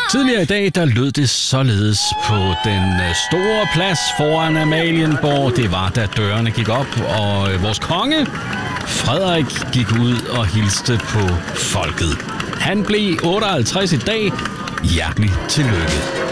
Tidligere i dag, der lød det således på den store plads foran Amalienborg. Det var, da dørene gik op, og vores konge, Frederik, gik ud og hilste på folket. Han blev 58 i dag. Hjertelig tillykke.